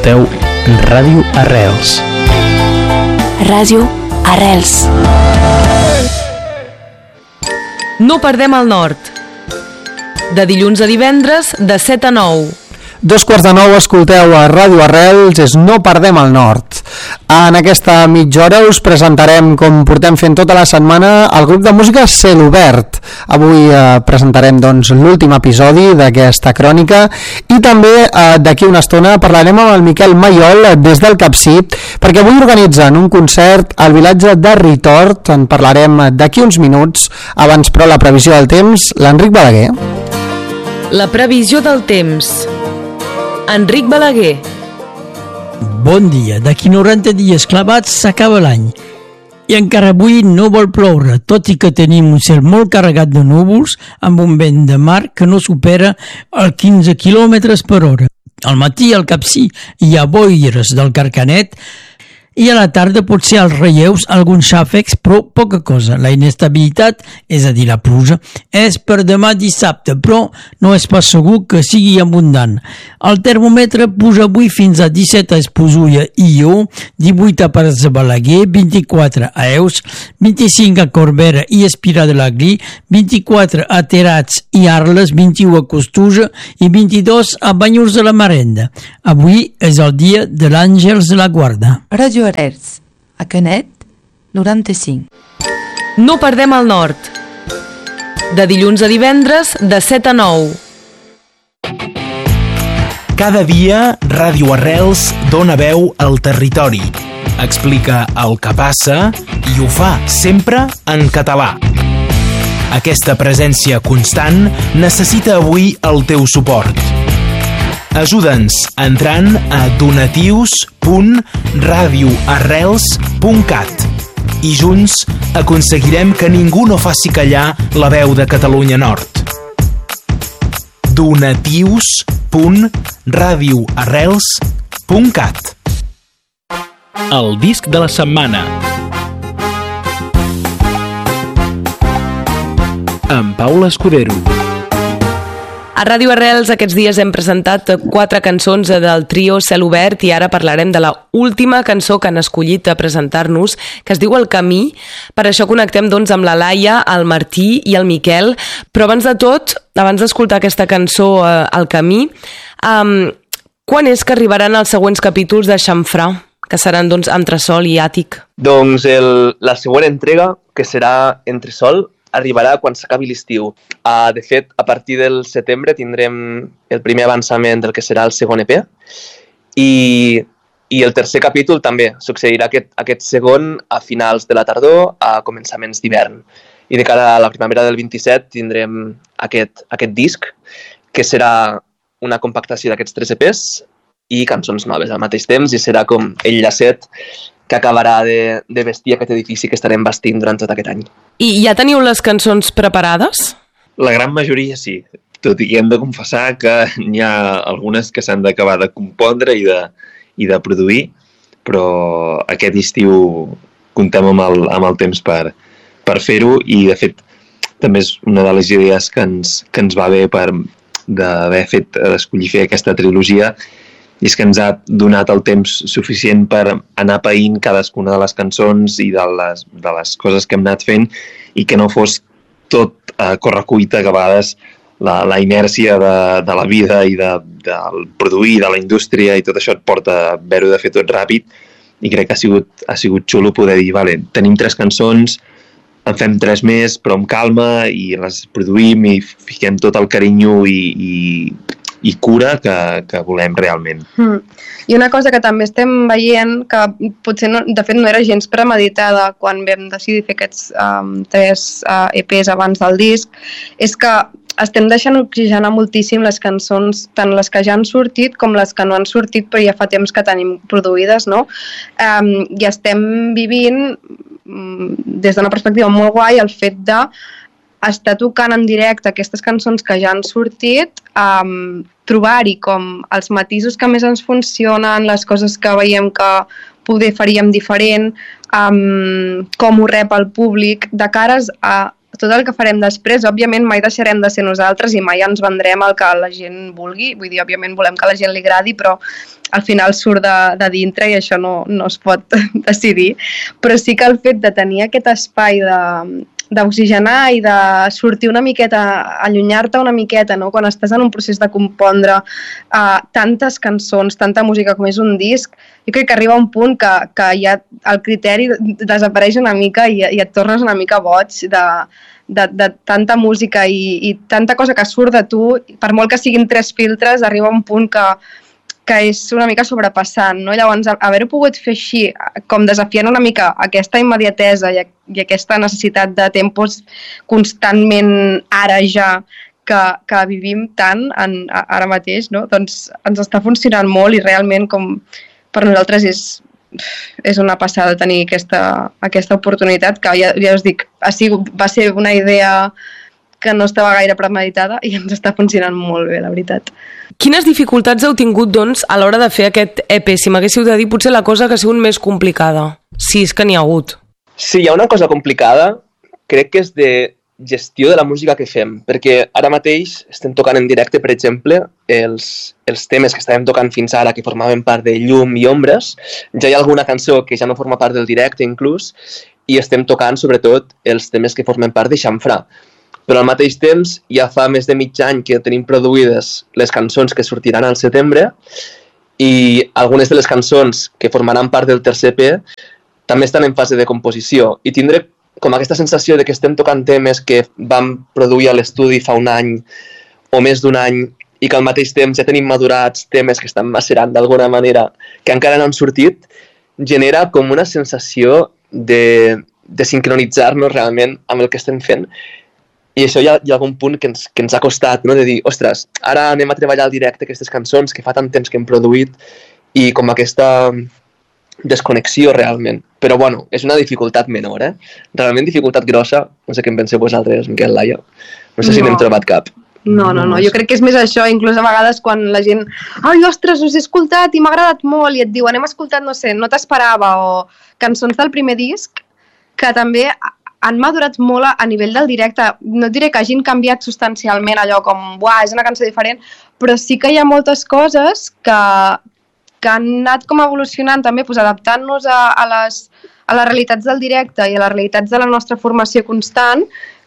Escolteu Ràdio Arrels. Ràdio Arrels. No perdem el nord. De dilluns a divendres, de 7 a 9. 8:45 escolteu a Ràdio Arrels, és No perdem el nord. En aquesta mitja hora us presentarem, com portem fent tota la setmana, el grup de música Cel Obert. Avui presentarem l'últim episodi d'aquesta crònica i també d'aquí una estona parlarem amb el Miquel Maiol des del Capcir, perquè avui organitzen un concert al vilatge de Ritort. En parlarem d'aquí uns minuts. Abans, però, la previsió del temps, l'Enric Balaguer. La previsió del temps. Enric Balaguer. Bon dia. D'aquí 90 dies clavats s'acaba l'any. I encara avui no vol ploure, tot i que tenim un cel molt carregat de núvols amb un vent de mar que no supera els 15 km per hora. Al matí al Capcir hi ha boires del Carcanet i a la tarda potser als relleus alguns xàfecs, però poca cosa. La inestabilitat, és a dir, la pluja, és per demà dissabte, però no és pas segur que sigui abundant. El termòmetre puja avui fins a 17 a Esposulla i Ió, 18 a Parets de Balaguer, 24 a Eus, 25 a Corbera i Espira de l'Aglí, 24 a Terats i Arles, 21 a Costuja i 22 a Banyuls de la Marenda. Avui és el dia de l'Àngels de la Guarda. Ràdio Arrels, a Canet, 95. No perdem el nord. De dilluns a divendres, de 7 a 9. Cada dia, Ràdio Arrels dona veu al territori. Explica el que passa i ho fa sempre en català. Aquesta presència constant necessita avui el teu suport. Ajuda'ns entrant a donatius.radioarrels.cat i junts aconseguirem que ningú no faci callar la veu de Catalunya Nord. donatius.radioarrels.cat. El disc de la setmana amb Paula Escudero. A Ràdio Arrels aquests dies hem presentat 4 cançons del trio Cel Obert i ara parlarem de la última cançó que han escollit a presentar-nos, que es diu El Camí. Per això connectem amb la Laia, el Martí i el Miquel. Però abans de tot, abans d'escoltar aquesta cançó El Camí, quan és que arribaran els següents capítols de Xamfrà, que seran Entresol i Àtic? La següent entrega, que serà Entresol, arribarà quan s'acabi l'estiu. De fet, a partir del setembre tindrem el primer avançament del que serà el segon EP i el tercer capítol també succeirà aquest segon a finals de la tardor, a començaments d'hivern. I de cara a la primavera del 27 tindrem aquest disc, que serà una compactació d'aquests 3 EPs i cançons noves al mateix temps, i serà com el llacet que acabarà de vestir aquest edifici que estarem vestint durant tot aquest any. I ja teniu les cançons preparades? La gran majoria sí, tot i que hem de confessar que n'hi ha algunes que s'han d'acabar de compondre i de produir, però aquest estiu comptem amb el temps per fer-ho, i de fet també és una de les idees que ens va bé d'escollir fer aquesta trilogia, i és que ens ha donat el temps suficient per anar païnt cadascuna de les cançons i de les coses que hem anat fent, i que no fos tot a correcuita, que a vegades la inèrcia de la vida i del produir, de la indústria i tot això et porta a haver-ho de fer tot ràpid, i crec que ha sigut xulo poder dir, vale, tenim 3 cançons, en fem 3 més, però amb calma, i les produïm i fiquem tot el carinyo i cura que volem realment. I una cosa que també estem veient, que potser de fet no era gens premeditada quan vam decidir fer aquests 3 EPs abans del disc, és que estem deixant oxigenar moltíssim les cançons, tant les que ja han sortit com les que no han sortit però ja fa temps que tenim produïdes, no? I estem vivint des d'una perspectiva molt guai el fet de estar tocant en directe aquestes cançons que ja han sortit, trobar-hi com els matisos que més ens funcionen, les coses que veiem que poder faríem diferent, com ho rep el públic, de cares a tot el que farem després, òbviament mai deixarem de ser nosaltres i mai ens vendrem el que la gent vulgui, vull dir, òbviament volem que la gent li agradi, però al final surt de dintre i això no es pot decidir, però sí que el fet de tenir aquest espai d'oxigenar i de sortir una miqueta, allunyar-te una miqueta, no? Quan estàs en un procés de compondre tantes cançons, tanta música com és un disc, jo crec que arriba un punt que ja el criteri desapareix una mica i et tornes una mica boig de tanta música i tanta cosa que surt de tu, per molt que siguin 3 filtres, arriba un punt que és una mica sobrepassant, no? Llavors, haver-ho pogut fer així, com desafiant una mica aquesta immediatesa i aquesta necessitat de tempos constantment ara ja que vivim tant ara mateix, no? Doncs ens està funcionant molt i realment com per nosaltres és una passada tenir aquesta oportunitat que ja us dic, va ser una idea que no estava gaire premeditada i ens està funcionant molt bé, la veritat. Quines dificultats heu tingut, doncs, a l'hora de fer aquest EP? Si m'haguéssiu de dir, potser la cosa que ha sigut més complicada, si és que n'hi ha hagut. Sí, hi ha una cosa complicada, crec que és de gestió de la música que fem, perquè ara mateix estem tocant en directe, per exemple, els temes que estàvem tocant fins ara, que formaven part de Llum i Ombres, ja hi ha alguna cançó que ja no forma part del directe, inclús, i estem tocant, sobretot, els temes que formen part de Xamfrà. Però al mateix temps, ja fa més de mig any que tenim produïdes les cançons que sortiran al setembre i algunes de les cançons que formaran part del tercer EP també estan en fase de composició i tindré com aquesta sensació de que estem tocant temes que vam produir a l'estudi fa un any o més d'un any i que al mateix temps ja tenim madurats temes que estan macerant d'alguna manera que encara no han sortit, genera com una sensació de sincronitzar-nos realment amb el que estem fent. I això hi ha algun punt que ens ha costat, no? De dir, ostres, ara anem a treballar al directe aquestes cançons que fa tant temps que hem produït i com aquesta desconnexió realment. Però bueno, és una dificultat menor, Realment dificultat grossa, no sé què en penseu vosaltres, Miquel, Laia. No sé si n'hem trobat cap. No, jo crec que és més això, inclús a vegades quan la gent ai, ostres, us he escoltat i m'ha agradat molt i et diuen, hem escoltat, no sé, No t'esperava o cançons del primer disc que també han madurat molt a nivell del directe. No diré que hagin canviat substancialment allò com, buah, és una cançó diferent, però sí que hi ha moltes coses que han anat com evolucionant també, doncs, adaptant-nos a les realitats del directe i a les realitats de la nostra formació constant,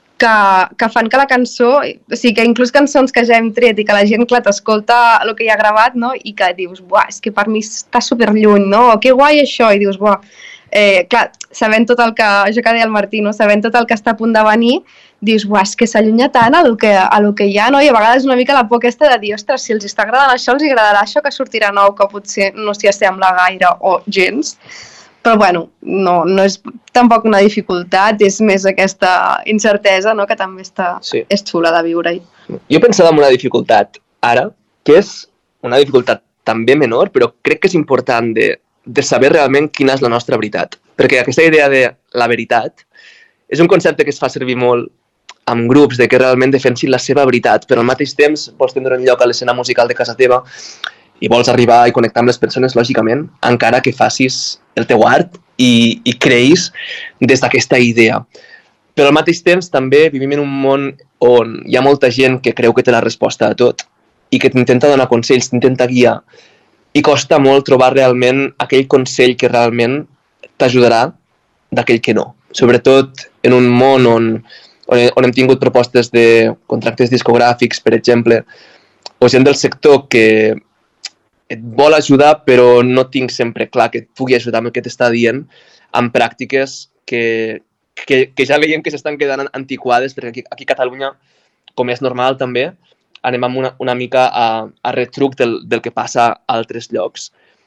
que fan que la cançó, o sigui, que inclús cançons que ja hem tret i que la gent, clar, t'escolta el que hi ha gravat, no? I que dius, buah, és que per mi està superlluny, no? O que guai això, i dius, buah, clar, sabent tot el que, això que deia el Martí, no? Sabent tot el que està a punt de venir, dius, buah, és que s'allunya tant a lo que hi ha, no? I a vegades una mica la por aquesta de dir, ostres, si els està agradant això, els agradarà això que sortirà nou, que potser no s'hi assembla gaire o gens. Però bueno, no és tampoc una dificultat, és més aquesta incertesa, no? Que també és xula de viure-hi. Jo pensava en una dificultat ara, que és una dificultat també menor, però crec que és important de saber realment quina és la nostra veritat. Perquè aquesta idea de la veritat és un concepte que es fa servir molt amb grups, de que realment defensin la seva veritat, però al mateix temps vols tindre un lloc a l'escena musical de casa teva i vols arribar i connectar amb les persones, lògicament, encara que facis el teu art i creïs des d'aquesta idea. Però al mateix temps també vivim en un món on hi ha molta gent que creu que té la resposta a tot i que t'intenta donar consells, t'intenta guiar, i costa molt trobar realment aquell consell que realment t'ajudarà d'aquell que no. Sobretot en un món on hem tingut propostes de contractes discogràfics, per exemple, o gent del sector que et vol ajudar però no tinc sempre clar que et pugui ajudar amb el que t'està dient, amb pràctiques que ja veiem que s'estan quedant antiquades, perquè aquí a Catalunya, com és normal també, anem amb una mica a retruc del que passa a altres llocs.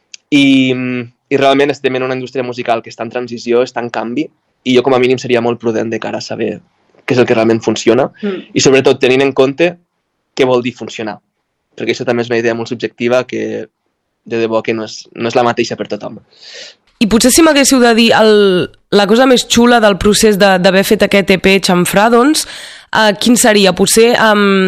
I realment estem en una indústria musical que està en transició, està en canvi, i jo com a mínim seria molt prudent de cara a saber què és el que realment funciona i sobretot tenint en compte què vol dir funcionar. Perquè això també és una idea molt subjectiva que de debò que no és la mateixa per tothom. I potser si m'haguéssiu de dir la cosa més xula del procés d'haver fet aquest EP Xamfrà, doncs, quin seria? Potser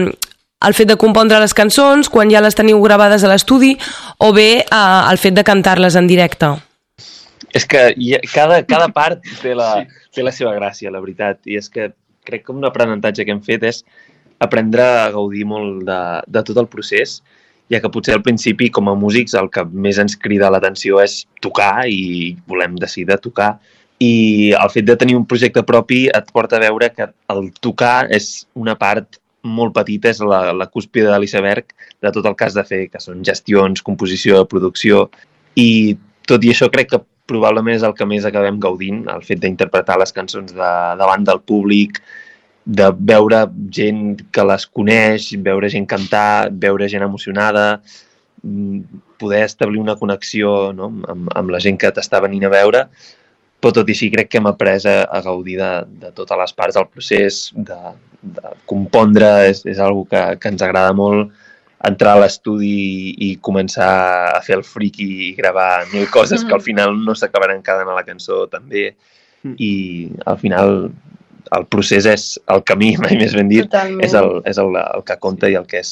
el fet de compondre les cançons quan ja les teniu gravades a l'estudi o bé el fet de cantar-les en directe? És que cada part té la seva gràcia, la veritat, i és que crec que un aprenentatge que hem fet és aprendre a gaudir molt de tot el procés, ja que potser al principi, com a músics, el que més ens crida l'atenció és tocar i volem decidir tocar. I el fet de tenir un projecte propi et porta a veure que el tocar és una part molt petita, és la cúspide de l'iceberg de tot el que has de fer, que són gestions, composició, producció, i tot i això crec que probablement és el que més acabem gaudint, el fet d'interpretar les cançons davant del públic, de veure gent que les coneix, veure gent cantar, veure gent emocionada, poder establir una connexió, no?, amb la gent que t'està venint a veure, però tot i així crec que hem après a gaudir de totes les parts del procés, de compondre, és algo que ens agrada molt, entrar a l'estudi i començar a fer el friki i gravar 1000 coses que al final no s'acabaran quedant a la cançó també, i al final el procés és el camí, mai més ben dit. Totalment. És el que compta i el que és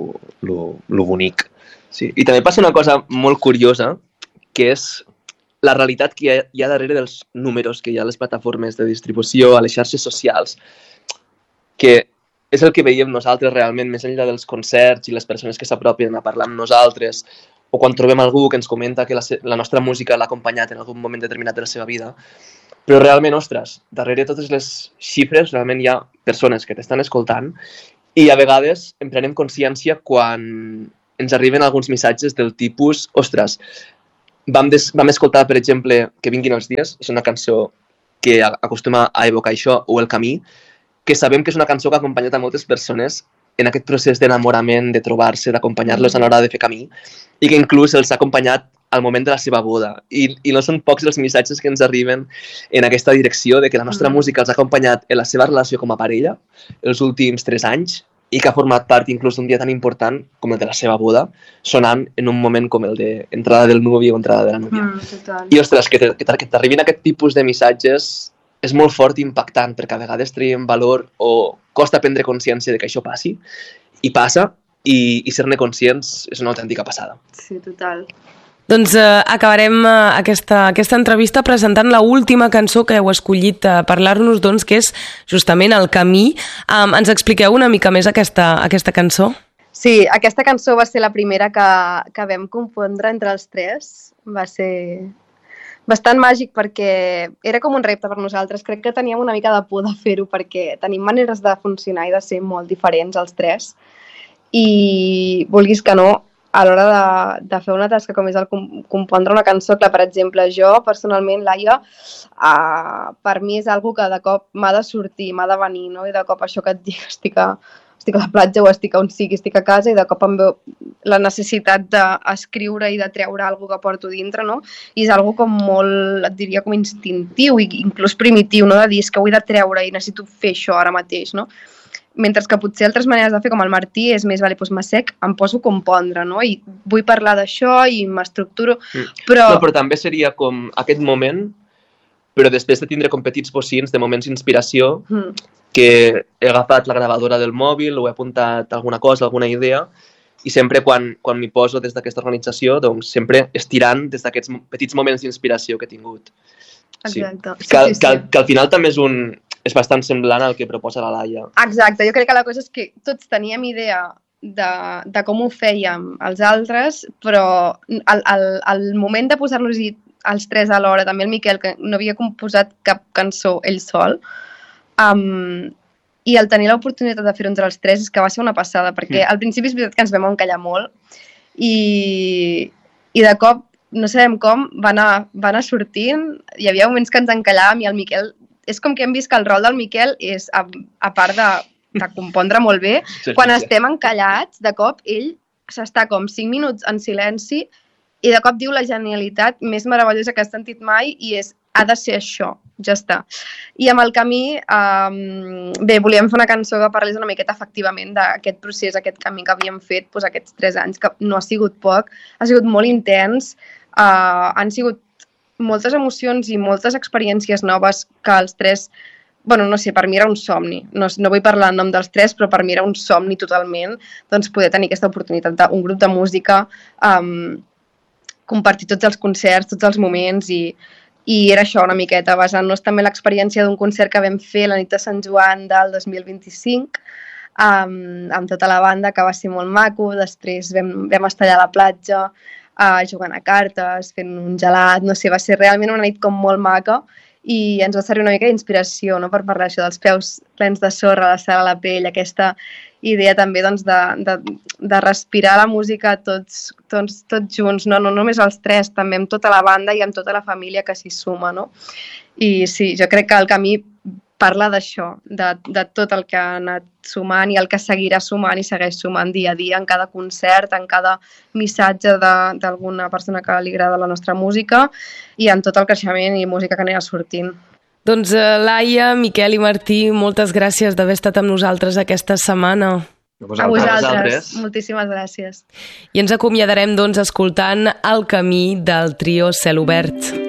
lo bonic. Sí. I també passa una cosa molt curiosa, que és la realitat que hi ha darrere dels números que hi ha a les plataformes de distribució, a les xarxes socials, que és el que veiem nosaltres realment, més enllà dels concerts i les persones que s'apropen a parlar amb nosaltres, o quan trobem algú que ens comenta que la nostra música l'ha acompanyat en algun moment determinat de la seva vida. Però realment, ostres, darrere totes les xifres realment hi ha persones que t'estan escoltant i a vegades en prenem consciència quan ens arriben alguns missatges del tipus, ostres, vam escoltar, per exemple, Que vinguin els dies, és una cançó que acostuma a evocar això, o El camí, que sabem que és una cançó que ha acompanyat a moltes persones en aquest procés d'enamorament, de trobar-se, d'acompanyar-los a l'hora de fer camí, i que inclús els ha acompanyat al moment de la seva boda. I no són pocs els missatges que ens arriben en aquesta direcció de que la nostra música els ha acompanyat en la seva relació com a parella els últims 3 anys i que ha format part inclús d'un dia tan important com el de la seva boda, sonant en un moment com el d'entrada del nuvi o entrada de la núvia. I, ostres, que t'arribin aquest tipus de missatges és molt fort i impactant, perquè a vegades traiem valor o costa prendre consciència de que això passi, i passa, i ser-ne conscients és una autèntica passada. Sí, total. Doncs acabarem aquesta entrevista presentant l'última cançó que heu escollit a parlar-nos, doncs, que és justament El camí. Ens expliqueu una mica més aquesta cançó? Sí, aquesta cançó va ser la primera que vam compondre entre els tres. Va ser bastant màgic perquè era com un repte per nosaltres. Crec que teníem una mica de por de fer-ho perquè tenim maneres de funcionar i de ser molt diferents els tres. I vulguis que no, a l'hora de fer una tasca com és el compondre una cançó, que per exemple jo personalment, Laia, per mi és algo que de cop m'ha de sortir, m'ha de venir, no? I de cop això que et dic, estic a la platja o estic on sigui, estic a casa, i de cop em veu la necessitat d'escriure i de treure alguna que porto dintre, no? I és algo com molt, et diria, com instintiu i inclús primitiu, no? De dir, és que ho he de treure i necessito fer això ara mateix, no? Mentre que potser altres maneres de fer, com el Martí, és més, vale, doncs m'assec, em poso a compondre, no? I vull parlar d'això i m'estructuro, però... No, però també seria com aquest moment, però després de tindre com petits bocins de moments d'inspiració, que he agafat la gravadora del mòbil o he apuntat alguna cosa, alguna idea, i sempre quan m'hi poso des d'aquesta organització, doncs sempre estirant des d'aquests petits moments d'inspiració que he tingut. Exacte. Sí. Que al final també és bastant semblant al que proposa la Laia. Exacte, jo crec que la cosa és que tots teníem idea de com ho fèiem els altres, però al moment de posar-nos els tres alhora, també el Miquel, que no havia composat cap cançó ell sol, i el tenir l'oportunitat de fer-ho entre els tres és que va ser una passada, perquè al principi és veritat que ens vam encallar molt i de cop, no sabem com, va anar sortint, hi havia moments que ens encallàvem i el Miquel, és com que hem vist que el rol del Miquel és, a part de compondre molt bé, quan estem encallats, de cop ell s'està com 5 minuts en silenci i de cop diu la genialitat més meravellosa que has sentit mai i és, ha de ser això, ja està. I amb el camí, bé, volíem fer una cançó que parlés una miqueta efectivament d'aquest procés, aquest camí que havíem fet aquests 3 anys, que no ha sigut poc, ha sigut molt intens, han sigut moltes emocions i moltes experiències noves que els tres, bueno, no sé, per mi era un somni. No vull parlar en nom dels tres, però per mi era un somni totalment, doncs poder tenir aquesta oportunitat d'un grup de música, compartir tots els concerts, tots els moments i i era això una miqueta, basant-nos també en l'experiència d'un concert que vam fer la nit de Sant Joan del 2025, amb tota la banda, que va ser molt maco. Després vam estar allà a la platja, jugant a cartes, fent un gelat, no sé, va ser realment una nit com molt maca i ens va servir una mica d'inspiració, no?, per parlar això dels peus plens de sorra, la sal a la pell, aquesta idea també doncs, de respirar la música tots junts, no només els tres, també amb tota la banda i amb tota la família que s'hi suma, no? I sí, jo crec que el camí parla d'això, de tot el que ha anat sumant i el que seguirà sumant i segueix sumant dia a dia en cada concert, en cada missatge d'alguna persona que li agrada la nostra música i en tot el creixement i música que anirà sortint. Doncs Laia, Miquel i Martí, moltes gràcies d'haver estat amb nosaltres aquesta setmana. A vosaltres. Moltíssimes gràcies. I ens acomiadarem doncs escoltant El camí del trio Cel Obert.